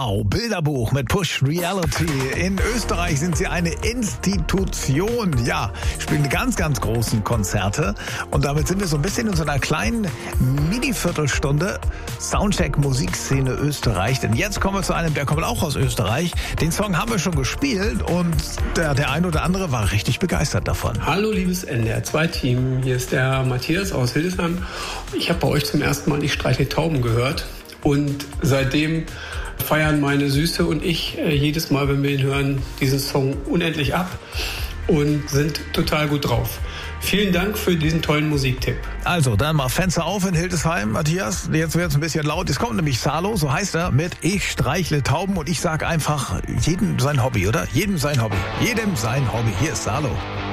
Wow, Bilderbuch mit Push Reality. In Österreich sind sie eine Institution. Ja, spielen ganz, ganz großen Konzerte. Und damit sind wir so ein bisschen in so einer kleinen Mini-Viertelstunde Soundcheck Musikszene Österreich. Denn jetzt kommen wir zu einem, der kommt auch aus Österreich. Den Song haben wir schon gespielt und der ein oder andere war richtig begeistert davon. Hallo liebes NDR2-Team, hier ist der Matthias aus Hildesheim. Ich habe bei euch zum ersten Mal Ich streichle Tauben gehört und seitdem feiern meine Süße und ich jedes Mal, wenn wir ihn hören, diesen Song unendlich ab und sind total gut drauf. Vielen Dank für diesen tollen Musiktipp. Also, dann mal Fenster auf in Hildesheim, Matthias. Jetzt wird es ein bisschen laut. Es kommt nämlich Salo, so heißt er, mit Ich streichle Tauben. Und ich sage einfach, jedem sein Hobby, oder? Jedem sein Hobby. Jedem sein Hobby. Hier ist Salo.